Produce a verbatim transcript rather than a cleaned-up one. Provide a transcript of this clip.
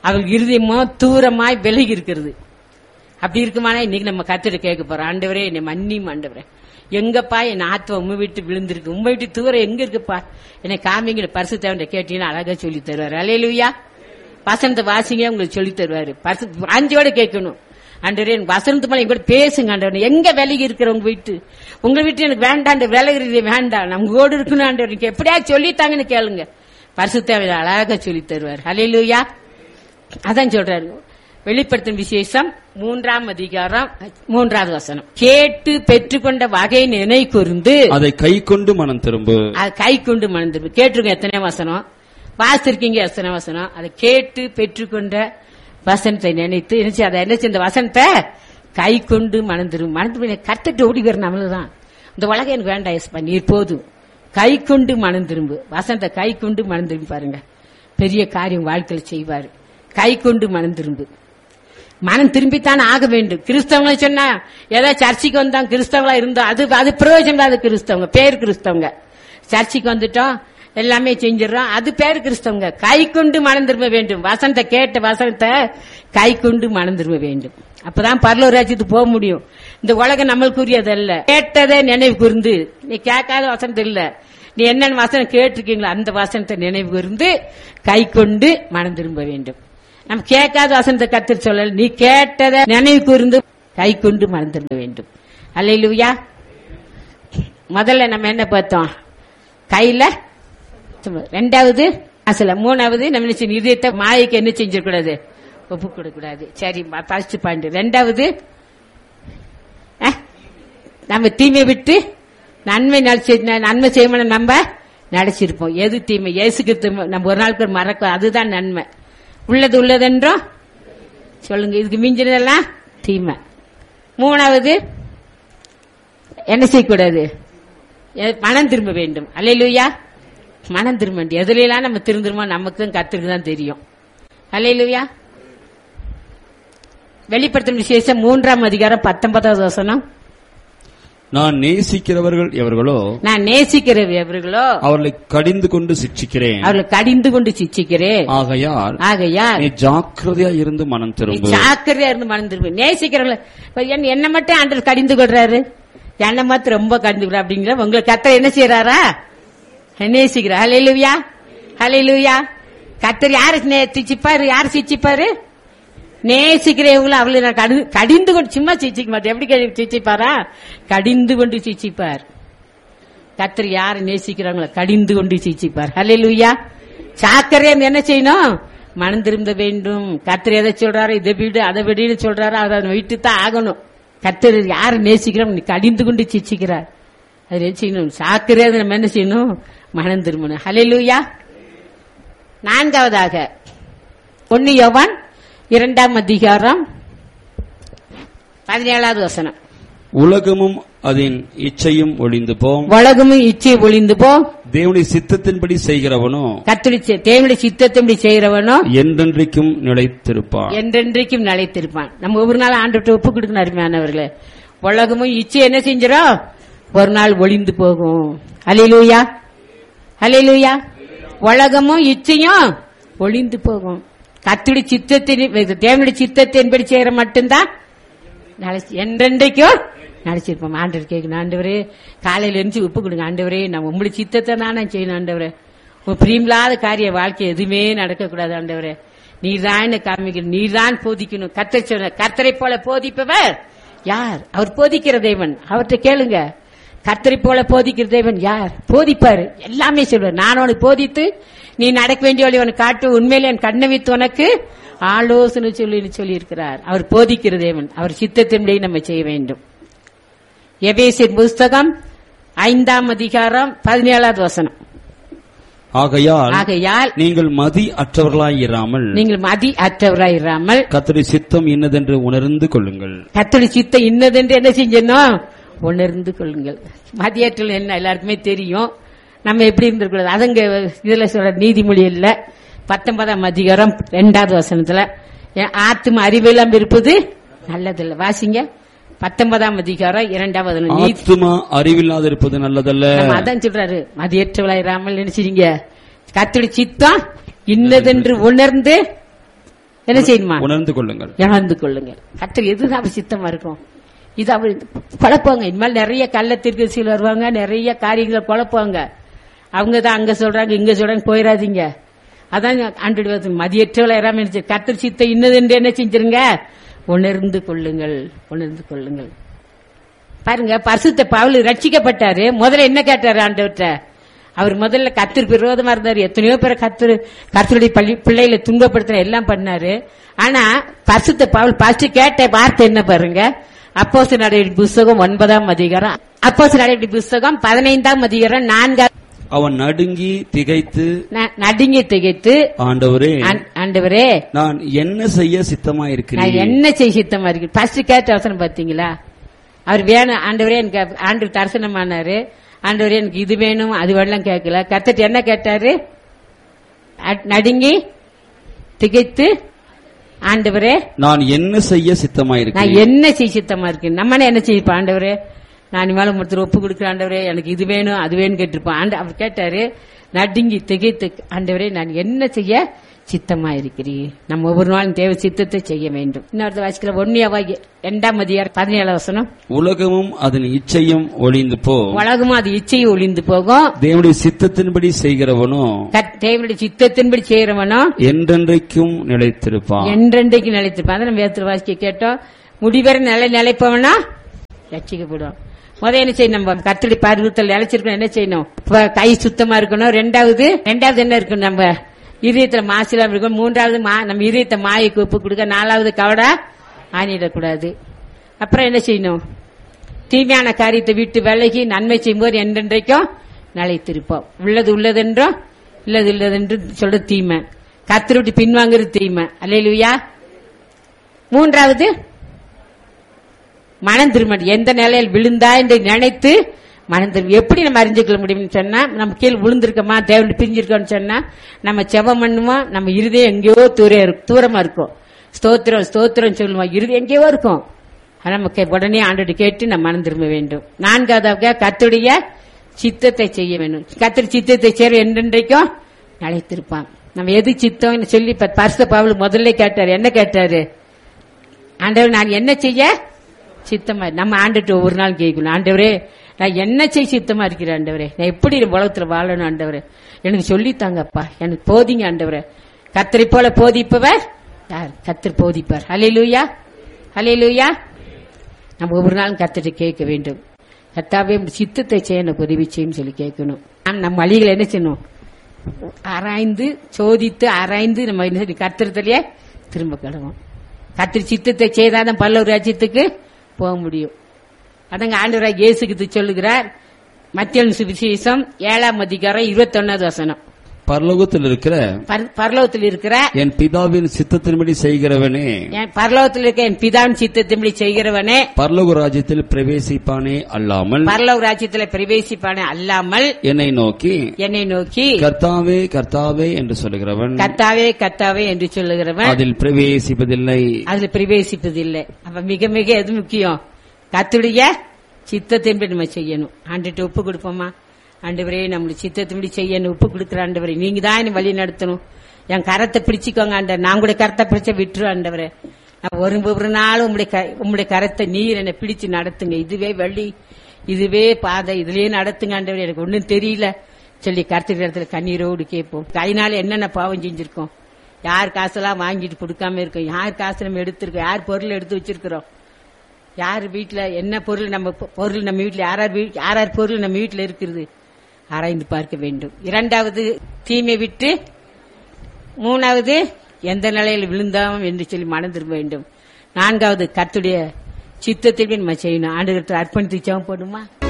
அவர் இருதயமோ தூரமாய் விலகி இருக்கிறது. அப்படி இருக்குமானா இன்னைக்கு நம்ம கத்திர கேட்க போறோம், ஆண்டவரே என்னை மன்னியும் ஆண்டவரே, எங்கப்பா என் ஆத்மா உண்மை விட்டு விழுந்திருக்கு, உண்மை விட்டு தூரம் எங்க இருக்குப்பா என்னை காமிங்கிற பரிசுத்தவன் கேட்டீங்கன்னா அழகா சொல்லி தருவாரு. அல்லேலூயா. வசனத்தை வாசிங்க, உங்களுக்கு சொல்லி தருவாரு. பரிசு வாஞ்சியோட கேட்கணும், ஆண்டவரே எனக்கு வசனத்து மேல எங்க பேசுங்க ஆண்டவரே, எங்க விலகி இருக்கிற உங்க வீட்டு உங்க வீட்டு எனக்கு வேண்டாம், விலகிறது வேண்டாம், நம்ம ஓடு இருக்கணும் ஆண்டவர், எனக்கு எப்படியா சொல்லித்தாங்கன்னு கேளுங்க, பரிசுத்தவன் அழகா சொல்லி தருவார். அல்லேலூயா. அதான் சொல்றாரு வெளிப்படுத்தும் விசேஷம் மூன்றாம் அதிகாரம் மூன்றாவது வசனம், கேட்டு பெற்றுக்கொண்ட வகை நினை கூர்ந்து அதை கை கொண்டு மனம் திரும்பு. அதை கை கொண்டு மனம் திரும்பு. கேட்டிருக்கோம் எத்தனை வசனம் வாசிருக்கீங்க, எத்தனை வசனம். அதை கேட்டு பெற்றுக்கொண்ட வசனத்தை நினைத்து நினைச்சு அதை என்ன இந்த வசனத்தை கை கொண்டு மனம் திரும்பு. மனம் திரும்ப கத்துட்டு ஓடி வர நம்மளதான் இந்த உலகம் எனக்கு வேண்டாம் எஸ்பா, நீர் போதும், கை கொண்டு மனம் திரும்பு. வசனத்தை கை கொண்டு மனம் திரும்பி பாருங்க, பெரிய காரியம் வாழ்க்கையில் செய்வாரு. கை கொண்டு மனம் திரும்பு. மனம் திரும்பித்தான் ஆக வேண்டும். கிறிஸ்தவங்களை சொன்னா ஏதோ சர்ச்சைக்கு வந்தாங்க கிறிஸ்தவங்களா இருந்தோம், அது அது பிரயோஜனம். அது கிறிஸ்தவங்க பேர் கிறிஸ்தவங்க, சர்ச்சைக்கு வந்துட்டோம் எல்லாமே செஞ்சிடறோம், அது பேர் கிறிஸ்தவங்க. கை கொண்டு மனம் திரும்ப வேண்டும். வசனத்தை கேட்ட வசனத்தை கை கொண்டு மனம் திரும்ப வேண்டும். அப்பதான் பரலோக ராஜ்யத்துக்கு போக முடியும். இந்த உலகம் நம்மளுக்குரியதல்ல, கேட்டதை நினைவு கூர்ந்து. நீ கேட்காத வசனத்தை இல்ல, நீ என்னென்ன வசனம் கேட்டிருக்கீங்களோ அந்த வசனத்தை நினைவு கூர்ந்து கை கொண்டு மனம் திரும்ப வேண்டும். நம்ம கேட்காத வசனத்தை கத்து சொல்லல, நீ கேட்டதை நினைவு கூர்ந்து கை கொண்டு மனம் திரும்ப வேண்டும். அல்லேலூயா. முதல்ல நம்ம என்ன பார்த்தோம், கையில. ரெண்டாவது அசல. மூணாவது நம்ம இதயத்தை மாயைக்கு என்ன செஞ்சிடக்கூடாது, ஒப்பு கொடுக்கூடாது. சரி, ஃபர்ஸ்ட் பாயிண்ட். ரெண்டாவது நம்ம தீமை விட்டு நன்மை நன்மை செய்யணும், நம்ம நடிச்சிருப்போம். எது தீமை இயேசுக்கு நம்ம ஒரு நாளுக்கு மறக்க, அதுதான் நன்மை. உள்ளது உள்ளதென்றோ சொல்லுங்க, இதுக்கு மிஞ்சினதெல்லாம் தீமை. மூணாவது என்ன செய்யக்கூடாது, மனம் திரும்ப வேண்டும். அல்லேலூயா. மனம் திரும்ப வேண்டும். எதுலாம் நம்ம திருந்துருமோ நமக்கும் கத்திற்கு தான் தெரியும். அல்லேலூயா. வெளிப்படுத்தும் விசேஷம் மூன்றாம் அதிகாரம் பத்தொன்பதாவது வசனம், நான் நேசிக்கிறவர்கள் எவர்களோ நான் நேசிக்கிறவர் எவர்களோ அவர்களை கடிந்து கொண்டு சிட்சிக்கிறேன், அவர்களை கடிந்து கொண்டு சிட்சிக்கிறேன். ஆகையால் ஆகையால் நீ ஜாக்கிரதையா இருந்து மனம் திரும்ப. ஜாக்கிரதையா இருந்து மனம் திரும்ப. நேசிக்கிறவர்கள் என்ன மட்டும் ஆண்டவர் கடிந்து கொள்றாரு, என்ன மாத்திரம் ரொம்ப கடிந்து கொள்ற அப்படிங்கிற உங்களை கர்த்தர் என்ன செய்யறாரா, நேசிக்கிறார். ஹல்லேலூயா. ஹல்லேலூயா. கர்த்தர் யாரு சிச்சிப்பாரு, யாரு சிச்சிப்பாரு, நேசிக்கிறவங்களும் அவளை நான் கடிந்து கொண்டு சும்மா சிச்சிக்க மாட்டேன். எப்படி சிச்சிப்பாரா, கடிந்து கொண்டு சிச்சிப்பார். கர்த்தர் யாரை நேசிக்கிறாங்களோ கடிந்து கொண்டு சிச்சிப்பார். ஹல்லேலூயா. சாக்கரையா என்ன செய்யணும், மனம் திரும்ப வேண்டும். கர்த்தர் எதை சொல்றாரு, இதை வீடு அதை விடு சொல்றாரு, அதை விட்டு தான் ஆகணும். கர்த்தர் யாரை நேசிக்கிறோம், கடிந்து கொண்டு சிச்சிக்கிறார். அது என்ன செய்யணும், சாக்கரையா நம்ம என்ன செய்யணும், மனம் திரும்பணும். ஹல்லேலூயா. நான்காவதாக ஒன்னு யோவான் இரண்டாம் அதிகாரம் பதினேழாவது வசனம், உலகமும் அதன் இச்சையும் ஒளிந்து போம், உலகமும் இச்சை ஒளிந்து போம், தேவனுடைய சித்தத்தின்படி செய்கிறவனோ கர்த்தருடைய தேவனுடைய சித்தத்தின்படி செய்கிறவனோ என்றென்றைக்கும் நிலைத்திருப்பான். என்றென்றைக்கும் நிலைத்திருப்பான். நம்ம ஒவ்வொரு நாள் ஆண்டவர்கிட்ட ஒப்பு கொடுக்கணும். அருமையானவர்களே, உலகமும் இச்சை என்ன செஞ்சிடும், ஒரு நாள் ஒளிந்து போகும். அல்லேலூயா. அல்லேலூயா. உலகமும் இச்சையும் ஒளிந்து போகும். கர்த்தருடைய சித்தத்தின் தேவனுடைய சித்தத்தின்படி செய்யற மட்டும்தான் என்றென்றைக்கும் நினைச்சிருப்போம். ஆண்டவர் கேட்கணும், ஆண்டவரே காலையில இருந்து உப்பு கொடுங்க, ஆண்டவரே நான் உங்களுடைய சித்தத்தை தான் நான் செய்யணும், ஆண்டவரே உங்க பிரியமில்லாத காரிய வாழ்க்கை எதுவுமே நடக்கக்கூடாது, ஆண்டவரே நீர் தான் காமிக்கணும், நீர் தான் போதிக்கணும். கர்த்தர் சொன்ன கர்த்தரை போல போதிப்பவர் யார், அவர் போதிக்கிற தேவன், அவர்கிட்ட கேளுங்க. கர்த்தரை போல போதிக்கிற தேவன் யார், போதிப்பாரு, எல்லாமே சொல்வார். நான் உனக்கு போதித்து நீ நடக்க வேண்டிய வழி உனக்கு காட்டு, உண்மையிலே என் கண்ணை வைத்து உனக்கு ஆலோசனை சொல்லி சொல்லி இருக்கிறார். அவர் போதிக்கிற தேவன், அவர் சித்தத்தின்படி நம்ம செய்ய வேண்டும். எபேசியர் புஸ்தகம் ஐந்தாம் அதிகாரம் பதினேழாவது வசனம், ஆகையால் ஆகையால் நீங்கள் மதி அற்றவர்களாயிராமல் நீங்கள் மதி அற்றவராயிராமல் கர்த்தருடைய சித்தம் இன்னதென்று உணர்ந்து கொள்ளுங்கள். கர்த்தருடைய சித்தம் இன்னதென்று என்ன செஞ்சணும், உணர்ந்து கொள்ளுங்கள். மதியாற்றல் என்ன எல்லாருக்குமே தெரியும், நம்ம எப்படி இருந்திருக்கூடாது. அதுங்க இதுல சொல்ற நீதிமொழி இல்ல பத்தொன்பதாம் அதிகாரம் இரண்டாவது வசனத்துல ஆத்தும அறிவெல்லாம் இருப்பது நல்லதில்ல. வாசிங்க பத்தொன்பதாம் அதிகாரம் இரண்டாவது. ஆத்தும அறிவில்லாத இருப்பது நல்லதல்ல. அதான் சொல்றாரு, மதியற்றவளாயிராமல் நினைச்சிருங்க, கர்த்தருடைய சித்தம் இன்னதென்று உணர்ந்து என்ன செய்யணுமா? உணர்ந்து கொள்ளுங்கள். இழந்து கொள்ளுங்கள். கர்த்தர் எதுதான் அவர் சித்தமா இருக்கும். இது அவர் குழப்பாங்க. இனிமேல் நிறைய கள்ளத்திற்கு சில வருவாங்க, நிறைய காரியங்களை குழப்பாங்க. அவங்க தான் அங்க சொல்றாங்க, இங்க சொல்றாங்க, போயிடாதீங்க. அதான் ஆண்டு மதியற்றவளை இறாம கர்த்தர் சித்த இன்னது என்று என்ன செஞ்சிருங்க, உணர்ந்து கொள்ளுங்கள், உணர்ந்து கொள்ளுங்கள். பாருங்க, பரிசுத்த பவுல் ரட்சிக்கப்பட்டாரு. முதல்ல என்ன கேட்டாரு ஆண்டவர்கிட்ட? அவர் முதல்ல கர்த்தருக்கு விரோதமா இருந்தாரு. எத்தனையோ பேரை கர்த்தர் கர்த்தருடைய பள்ளி பிள்ளைகளை துன்பப்படுத்த எல்லாம் பண்ணாரு. ஆனா பரிசுத்த பவுல் ஃபர்ஸ்ட் கேட்ட வார்த்தை என்ன பாருங்க? அப்போஸ்தலர் நடவடிக்கை புஸ்தகம் ஒன்பதாம் அதிகாரம், அப்போஸ்தலர் நடவடிக்கை புஸ்தகம் பதினைந்தாம் அதிகாரம் நான்காம். அவன் நடுங்கி திகைத்து நடுங்கி திகைத்து ஆண்டவரே ஆண்டவரே நான் என்ன செய்ய சித்தமா இருக்கிறேன், நான் என்ன செய்ய சித்தமா இருக்கேன். ஃபர்ஸ்ட் கேட்ட அவசரம் பாத்தீங்களா? அவர் வேணும் ஆண்டவரே, எனக்கு ஆண்டு தரிசனமானாரு. ஆண்டவரே எனக்கு இது வேணும் அது வேணும் கேட்கல. கர்த்தர் என்ன கேட்டாரு? நடுங்கி திகைத்து ஆண்டவரே நான் என்ன செய்ய சித்தமா இருக்கேன், நான் என்ன செய்ய சித்தமா இருக்கேன். நம்ம என்ன செய்யப்பா ஆண்டவரே, நான் மேல ஒருத்தர் ஒப்பு கொடுக்குற ஆண்டவரே, எனக்கு இது வேணும் அது வேணும் கேட்டிருப்பான். ஆண்டு அவர் கேட்டாரு நடுங்கி திகைத்து ஆண்டவரே நான் என்ன செய்ய சித்தமா இருக்கிறீர். நம்ம ஒவ்வொரு நாளும் தேவ சித்தத்தை செய்ய வேண்டும். இன்னொரு வாசிக்கல ஒன்னியாவாகி இரண்டாம் அதிகாரம் பதினேழு வசனம். உலகமும் அதன் இச்சையும் ஒளிந்து போ, உலகமும் அது இச்சையும் ஒளிந்து போகும். தேவனுடைய சித்தத்தின்படி செய்கிறவனோ தேவனுடைய சித்தத்தின்படி செய்கிறவனோ என்றென்றைக்கும் நிலைத்திருப்பான், என்றென்றைக்கும் நிலைத்திருப்பான். அதை நம்ம வேதத்தில் வாசிக்க கேட்டோம். முடிவரை நிலை நிலைப்பவனா ரட்சிக்கப்படும். முதல் என்ன செய்யணும்? நம்ம கர்த்தருடைய பரிசுத்தத்தில் நிலைச்சிருக்கணும். என்ன செய்யணும்? கை சுத்தமா இருக்கணும். ரெண்டாவது ரெண்டாவது என்ன இருக்கணும்? நம்ம இதயத்துல மாசிலாம் இருக்கணும். மூன்றாவது நம்ம இதயத்தை மாயைக்கு ஒப்பு கொடுக்க. நாலாவது கவடா ஆணிடக்கூடாது. அப்புறம் என்ன செய்யணும்? தீமையான காரியத்தை விட்டு விலகி நன்மை செய்யும்போது என்றென்றைக்கும் நிலைத்திருப்போம். உள்ளது உள்ளதென்றும் இல்லது இல்லதென்று சொல்ற தீமை, கர்த்தரை விட்டு பின்வாங்குறது தீமை. அல்லேலூயா. மூன்றாவது மனம் திரும்ப. எந்த நிலையில் விழுந்தா என்று நினைத்து மனம் திரும்ப. எப்படி நம்ம அறிஞ்சுக்கொள்ள முடியும்னு சொன்னா, நம்ம கீழே விழுந்திருக்கோமா, தேவன் பிரிஞ்சிருக்கோம்னு சொன்னா நம்ம செவம் பண்ணுவோம். நம்ம இருதயம் எங்கேயோ தூரமா இருக்கும். ஸ்தோத்திரம் ஸ்தோத்திரம் சொல்லுவோம், இருதயம் எங்கேயோ இருக்கும். நமக்கு உடனே ஆண்டோடு கேட்டு நம்ம மனம் திரும்ப வேண்டும். நான்காவதாக கர்த்தருடைய சித்தத்தை செய்ய வேண்டும். கர்த்தர் சித்தத்தை செய்ய என்றென்றைக்கும் நிலைத்திருப்பான். நம்ம எது சித்தம் சொல்லி பரிசுத்த பவுல் முதல்ல கேட்டாரு. என்ன கேட்டாரு? ஆண்டவர் நான் என்ன செய்ய சித்தமா. நம்ம ஆண்டுட்டு ஒவ்வொரு நாள் கேட்கணும், ஆண்டவரே நான் என்ன செய்ய சித்தமா இருக்கிறேன் ஆண்டவரே, நான் எப்படி உலகத்துல வாழணும் ஆண்டவரே, எனக்கு சொல்லித்தாங்கப்பா, எனக்கு போதிங்க ஆண்டவரே. கர்த்தரை போல போதிப்பவர் யார்? கர்த்தர் போதிப்பார். ஹல்லேலூயா, ஹல்லேலூயா. நம்ம ஒவ்வொரு நாளும் கர்த்தரை கேட்க வேண்டும். கர்த்தாவே சித்தத்தை செய்ய எனக்கு உதவி செய்யும் சொல்லி கேட்கணும். நம்ம வழிகளை என்ன செய்யணும்? ஆராய்ந்து சோதித்து ஆராய்ந்து நம்ம என்ன கர்த்தரத்திலேயே திரும்ப கிடவோம். கர்த்தர் சித்தத்தை செய்தாதான் பல்லவர் ராஜ்யத்துக்கு போக முடியும். அதங்க ஆண்டவராக இயேசுக்கு சொல்லுகிறார். மத்திய சுவிசேஷம் ஏழாம் அதிகாரம் இருபத்தி ஒன்னாவது வசனம். பரலோகத்தில் இருக்கிற பரலோகத்தில் இருக்கிற என் பிதாவின் சித்தத்தின்படி செய்கிறவனே, பரலோகத்தில் இருக்க என் பிதாவின் சித்தத்தின்படி செய்கிறவனே பரலோக ராஜ்யத்தில் பிரவேசிப்பானே அல்லாமல் பரலோக ராஜ்யத்தில் பிரவேசிப்பானே அல்லாமல் என்னை நோக்கி என்னை நோக்கி கர்த்தாவே கர்த்தாவே என்று சொல்லுகிறவன் கர்த்தாவே கர்த்தாவே என்று சொல்லுகிறவன் அதில் பிரவேசிப்பதில்லை, அதில் பிரவேசிப்பதில்லை. அப்ப மிக மிக எது முக்கியம்? கர்த்தருடைய சித்தத்தின்படி நம்ம செய்யணும். ஆண்டுட்டு ஒப்பு கொடுப்போமா? ஆண்டவரே நம்மளுடைய சித்தத்தின்படி செய்யணும் ஒப்பு கொடுக்குற ஆண்டவரே, நீங்க தான் என்ன வழி நடத்தணும். என் கரத்தை பிடிச்சிக்கோங்க ஆண்டவர். நான் கூட கரத்தை பிடிச்ச விட்டுரு ஆண்டவரே. நான் ஒரு ஒரு நாளும் உங்களுடைய உங்களுடைய கரத்தை நீர் என்னை பிடிச்சு நடத்துங்க. இதுவே வழி, இதுவே பாதை, இதுலயே நடத்துங்க ஆண்டவரே. எனக்கு ஒன்னும் தெரியல சொல்லி கருத்துக்கிற இடத்துல கண்ணீரோடு கேட்போம். கையினால என்னென்ன பாவம் செஞ்சிருக்கோம்? யார் காசெல்லாம் வாங்கிட்டு கொடுக்காம இருக்கோம்? யார் காசு நம்ம எடுத்திருக்கோம்? யார் பொருள் எடுத்து வச்சிருக்கிறோம்? யார் வீட்டுல என்ன பொருள் நம்ம பொருள் நம்ம வீட்டுல யார் யார் யார் பொருள் நம்ம வீட்டுல இருக்கிறது ஆராய்ந்து பார்க்க வேண்டும். இரண்டாவது தீமை விட்டு, மூணாவது எந்த நிலையில் விழுந்தோம் என்று சொல்லி மனம் திரும்ப வேண்டும். நான்காவது கர்த்தருடைய சித்தத்தை நம்ம செய்யணும். ஆண்டவருக்கு அர்ப்பணித்து ஜெபம் போடுமா?